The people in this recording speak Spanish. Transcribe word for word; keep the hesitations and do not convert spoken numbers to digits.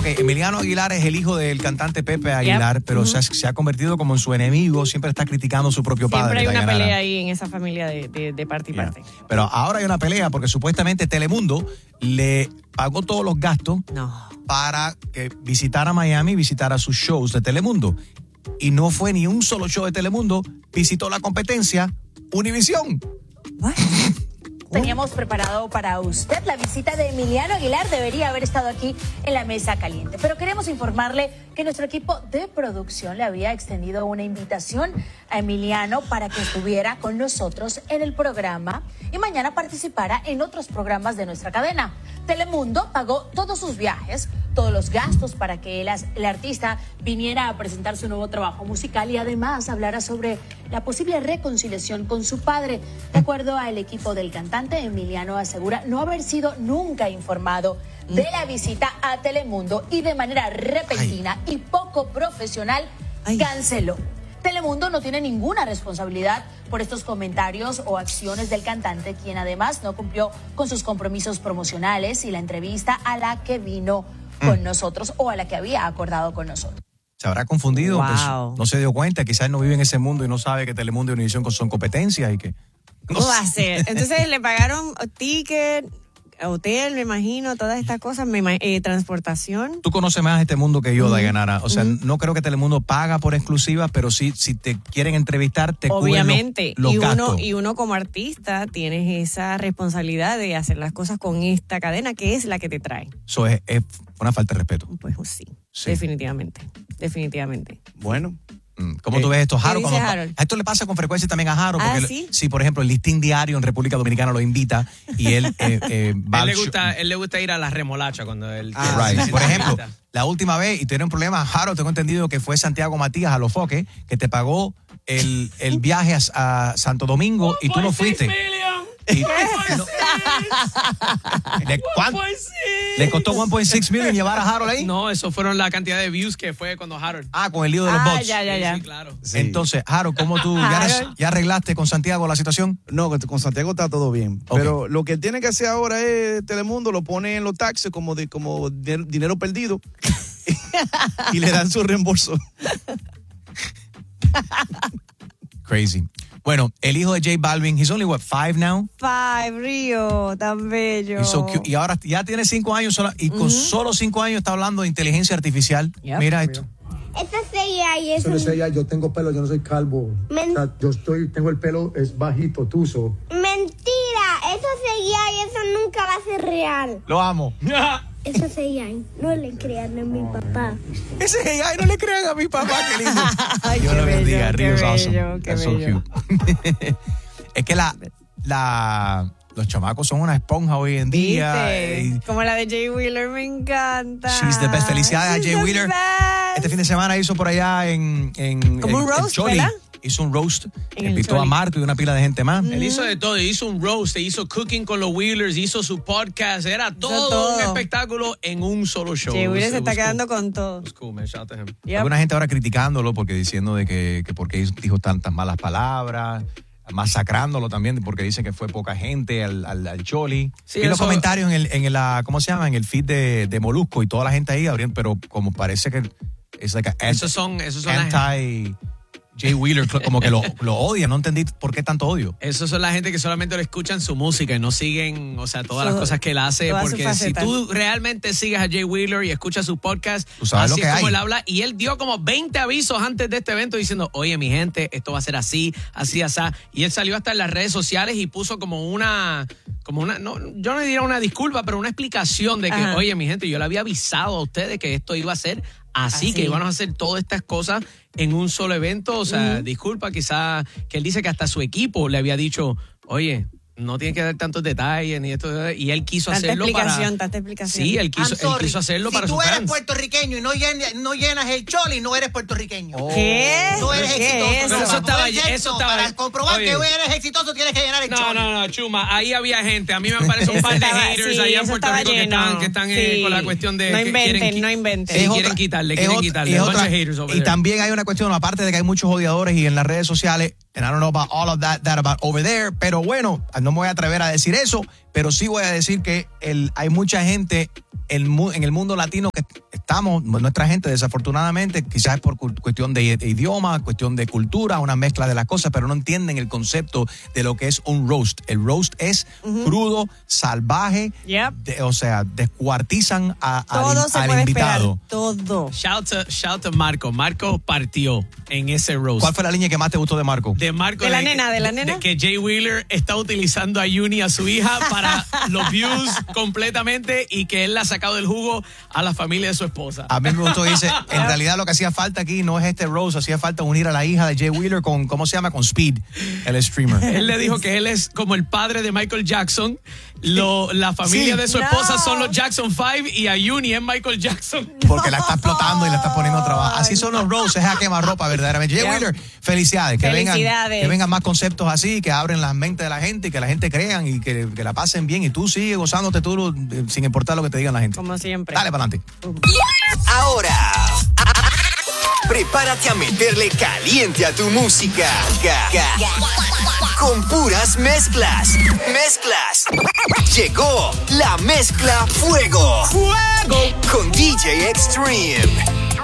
Ok, Emiliano Aguilar es el hijo del cantante Pepe Aguilar, yep. pero uh-huh. se, ha, se ha convertido como en su enemigo, siempre está criticando a su propio siempre padre. Siempre hay una Dayanara. pelea ahí en esa familia de, de, de parte y yeah. parte. Pero ahora hay una pelea porque supuestamente Telemundo le pagó todos los gastos no. para que visitara Miami y visitara sus shows de Telemundo. Y no fue ni un solo show de Telemundo, visitó la competencia Univisión. ¿What? Teníamos preparado para usted la visita de Emiliano Aguilar. Debería haber estado aquí en la mesa caliente. Pero queremos informarle que nuestro equipo de producción le había extendido una invitación a Emiliano para que estuviera con nosotros en el programa y mañana participara en otros programas de nuestra cadena. Telemundo pagó todos sus viajes, todos los gastos para que el, el artista viniera a presentar su nuevo trabajo musical y además hablara sobre la posible reconciliación con su padre. De acuerdo al equipo del cantante, Emiliano asegura no haber sido nunca informado de la visita a Telemundo y de manera repentina Ay. y poco profesional Ay. canceló. Telemundo no tiene ninguna responsabilidad por estos comentarios o acciones del cantante, quien además no cumplió con sus compromisos promocionales y la entrevista a la que vino con mm. nosotros o a la que había acordado con nosotros. Se habrá confundido, wow. pues, no se dio cuenta, quizás no vive en ese mundo y no sabe que Telemundo y Univisión son competencias y que... No ¿Cómo va a ser? Entonces le pagaron ticket, hotel, me imagino, todas estas cosas, me imag- eh, transportación. Tú conoces más este mundo que yo, mm. Dayanara. O sea, mm. no creo que Telemundo paga por exclusiva, pero sí, si te quieren entrevistar, te Obviamente. cubren los, los y gastos. uno, y uno como artista tienes esa responsabilidad de hacer las cosas con esta cadena que es la que te trae. Eso es, es una falta de respeto. Pues sí, sí. definitivamente, definitivamente. Bueno. ¿Cómo eh, tú ves esto, Harold? ¿Qué dice Harold? A esto le pasa con frecuencia también a Harold. ¿Ah, porque sí? Si, por ejemplo, el Listín Diario en República Dominicana lo invita y él eh, eh, va él, le gusta, él le gusta ir a la remolacha cuando él... Ah, right. Por ejemplo, la última vez, y tiene un problema, Harold, tengo entendido que fue Santiago Matías a Los Foques, que te pagó el, el viaje a, a Santo Domingo y tú no fuiste. Y, no, ¿Le, ¿Le costó uno punto seis million llevar a Harold ahí? No, eso fueron la cantidad de views que fue cuando Harold. Ah, con el lío de los ah, bots. Ya, ya, ya. Sí, sí, claro. Sí. Entonces, Harold, ¿cómo tú ya, ya arreglaste con Santiago la situación? No, con Santiago está todo bien. Okay. Pero lo que tiene que hacer ahora es Telemundo lo pone en los taxes como, de, como de, dinero perdido y le dan su reembolso. Crazy. Bueno, el hijo de J Balvin, he's only what, five now? Five, Río, tan bello. So y ahora ya tiene cinco años sola, y con uh-huh. solo cinco años está hablando de inteligencia artificial. Yep. Mira esto. Eso es C I A y eso. Eso no es C I A, yo tengo pelo, yo no soy calvo. Men- o sea, yo estoy, tengo el pelo, es bajito, tuso. Mentira, eso es C I A y eso nunca va a ser real. Lo amo. Eso es C I A, no le crean a mi papá. Ese C I A, no le crean a mi papá, qué lindo. Ay, Dios qué lo bendiga, bello, Río es qué awesome. bello, qué That's so bello. cute. Es que la, la, los chamacos son una esponja hoy en día. Y, Como la de Jay Wheeler, me encanta. She's the best. Felicidades She's a Jay Wheeler. Best. Este fin de semana hizo por allá en, en, Como en, un roast, en Choli. ¿verdad? Hizo un roast, En invitó el a Choli. Marco y una pila de gente más. Él hizo de todo, hizo un roast, hizo cooking con los Wheelers, hizo su podcast, era todo, todo. un espectáculo en un solo show. Jay Wheeler It se está was quedando cool. con todo. It was cool, man. Shout out to him. Yep. Alguna gente ahora criticándolo porque diciendo de que, que porque dijo tantas malas palabras, masacrándolo también porque dice que fue poca gente al, al, al Choli. Sí, y los eso- comentarios en el, en el, ¿cómo se llama? En el feed de, de Molusco y toda la gente ahí abriendo, pero como parece que es like a Esos son, esos son las- anti Jay Wheeler, como que lo, lo odia. No entendí por qué tanto odio. Esos son la gente que solamente le escuchan su música y no siguen, o sea, todas Su- las cosas que él hace. todas sus Porque si facetas. tú realmente sigues a Jay Wheeler y escuchas su podcast, Tú sabes así lo que es como hay. él habla. Y él dio como veinte avisos antes de este evento diciendo, oye, mi gente, esto va a ser así, así, así. Y él salió hasta en las redes sociales y puso como una, como una, no, yo no diría una disculpa, pero una explicación de que, Ajá. oye, mi gente, yo le había avisado a ustedes que esto iba a ser así, Así. que íbamos a hacer todas estas cosas en un solo evento. O sea, uh-huh. disculpa, quizá que él dice que hasta su equipo le había dicho, oye, no tiene que dar tantos detalles ni esto, y él quiso Tanta hacerlo explicación, para... tanta explicación. Sí, él quiso, I'm sorry. él quiso hacerlo si para sus tú eres fans. puertorriqueño y no llenas, no llenas el Choli, no eres puertorriqueño. ¿Qué? No eres ¿Qué exitoso. es eso? Pero eso Para estaba- poder ser- eso no, estaba- Para comprobar Oye. que eres exitoso tienes que llenar el No, Choli. no, no, Chuma, ahí había gente. A mí me parece un Eso par de estaba- haters sí, allá en eso Puerto estaba Rico que lleno. están, que están eh, Sí. con la cuestión de... No que inventen, quieren, no inventen. Sí, Es quieren otra- quitarle, es quieren otra- quitarle. es A bunch otra- of haters over y there. también hay una cuestión, aparte de que hay muchos odiadores y en las redes sociales, and I don't know about all of that, that about over there, pero bueno, no me voy a atrever a decir eso, pero sí voy a decir que el, hay mucha gente el, en el mundo latino que estamos, nuestra gente desafortunadamente, quizás es por cu- cuestión de, de idioma, cuestión de cultura, una mezcla de las cosas, pero no entienden el concepto de lo que es un roast. El roast es uh-huh. crudo, salvaje, yep. de, o sea, descuartizan a, todo al, se al puede invitado. Esperar, todo. Shout to, shout to Marco. Marco partió en ese roast. ¿Cuál fue la línea que más te gustó de Marco? De Marco. De la de, nena, de la nena. De que Jay Wheeler está utilizando a Uni, a su hija, para los views completamente y que él la ha sacado del jugo a la familia de su esposa. A mí me gustó, dice, en realidad lo que hacía falta aquí no es este roast, hacía falta unir a la hija de Jay Wheeler con, ¿cómo se llama? Con Speed, el streamer. Él le dijo que él es como el padre de Michael Jackson. Lo, la familia sí. de su esposa no. son los Jackson Five y a Uni es Michael Jackson. Porque la está explotando y la está poniendo a trabajar. Así son los roasts, es a quemarropa verdaderamente. Jay yeah. Wheeler, felicidades. Que felicidades. Vengan, que vengan más conceptos así, que abren las mentes de la gente y que la gente crean y que, que la pasen bien. Y tú sigues gozándote tú sin importar lo que te digan la gente. Como siempre. Dale para adelante. Ahora, prepárate a meterle caliente a tu música. Con puras mezclas. Mezclas. Llegó la mezcla Fuego. Fuego. Con D J Extreme.